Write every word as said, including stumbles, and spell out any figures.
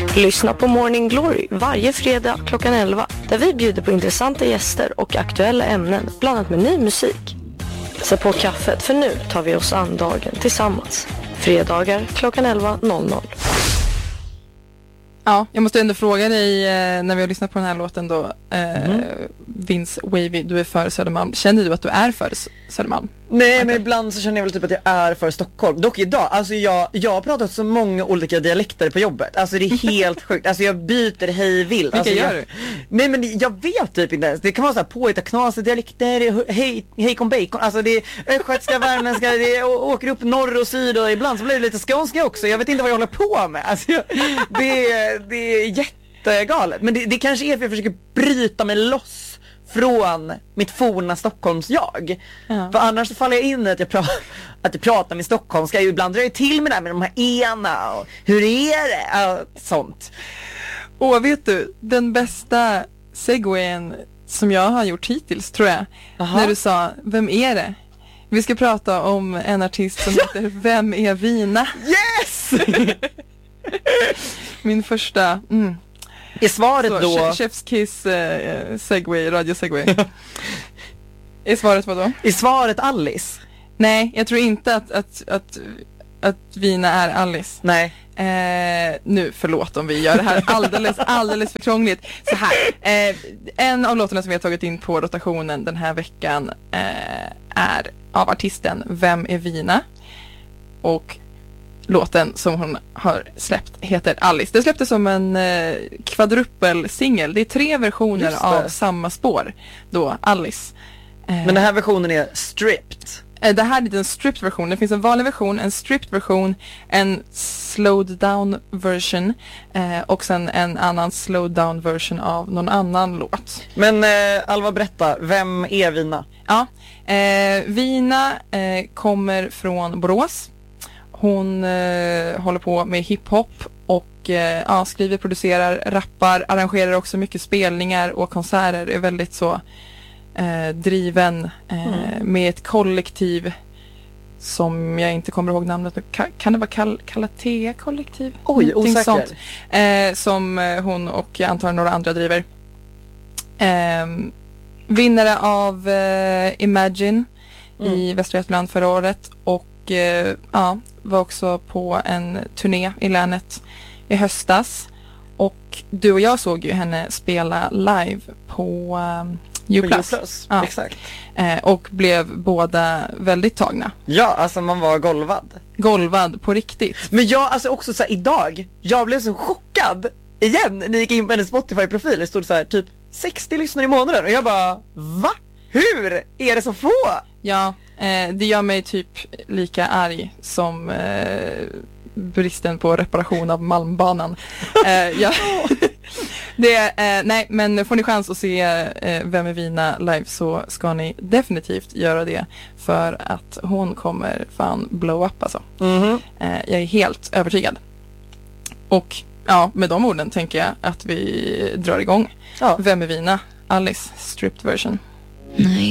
Lyssna på Morning Glory varje fredag klockan elva där vi bjuder på intressanta gäster och aktuella ämnen blandat med ny musik. Sätt på kaffet för nu tar vi oss an dagen tillsammans. Fredagar klockan elva noll noll. Ja, jag måste ändå fråga dig eh, när vi har lyssnat på den här låten då, eh, mm. Vince Wavy, du är för Södermalm. Känner du att du är för Södermalm? Nej, men ibland så känner jag väl typ att jag är för Stockholm. Dock idag, alltså jag, jag har pratat så många olika dialekter på jobbet. Alltså det är helt sjukt. Alltså jag byter hej vilt. Vilka alltså, gör jag, du? Nej, men jag vet typ inte ens. Det kan vara så här påhitta knasiga dialekter, hej, hej kom bacon. Alltså det är östgötska, värmländska, det är, åker upp norr och syd och ibland så blir det lite skånska också. Jag vet inte vad jag håller på med. Alltså jag, det, det är jättegalet. Men det, det kanske är för att jag försöker bryta mig loss från mitt forna Stockholms-jag. Ja. För annars så faller jag in i att jag, pra- att jag pratar med stockholmska. Ibland drar jag till med det här med de här ena och hur är det? Och sånt. Åh, vet du, den bästa segwayen som jag har gjort hittills, tror jag. Aha. När du sa, vem är det? Vi ska prata om en artist som heter Vem är Vina? Yes! Min första... Mm. I svaret så, då... Chef's Kiss uh, segway, radio segway. I svaret vad då? I svaret Alice? Nej, jag tror inte att, att, att, att Vina är Alice. Nej. Eh, nu, förlåt om vi gör det här alldeles, alldeles för krångligt. Så här, eh, en av låtarna som vi har tagit in på rotationen den här veckan eh, är av artisten Vem är Vina? Och låten som hon har släppt heter Alice. Det släpptes som en eh, kvadruppelsingel. Det är tre versioner av samma spår då, Alice. Eh, Men den här versionen är stripped. eh, Det här är en stripped version. Det finns en vanlig version, en stripped version, en slowed down version eh, och sen en annan slowed down version av någon annan låt. Men eh, Alva, berätta, vem är Vina? Ja, eh, Vina eh, kommer från Borås. Hon eh, håller på med hiphop och eh, ja, skriver, producerar, rappar, arrangerar också mycket spelningar och konserter. Är väldigt så eh, driven eh, mm. med ett kollektiv som jag inte kommer ihåg namnet. Kan, kan det vara Kal- Kalatea kollektiv? Oj, osäker. Sånt, eh, som hon och jag antar några andra driver. Eh, vinnare av eh, Imagine mm. i Västra Götaland förra året och eh, ja, var också på en turné i länet i höstas. Och du och jag såg ju henne spela live på um, U plus. plus. Ja. Exakt. Eh, och blev båda väldigt tagna. Ja, alltså man var golvad. Golvad på riktigt. Men jag, alltså också så här, idag, jag blev så chockad igen när jag gick in på hennes Spotify-profil. Det stod så här, typ sextio lyssnare i månaden. Och jag bara, va? Hur är det så få? Ja, eh, det gör mig typ lika arg som eh, bristen på reparation av Malmbanan. eh, ja. det, eh, nej, men får ni chans att se eh, Vem är Vina live så ska ni definitivt göra det. För att hon kommer fan blow up alltså. Mm-hmm. eh, Jag är helt övertygad. Och ja, med de orden tänker jag att vi drar igång. Ja. Vem är Vina? Alice stripped version. Nej.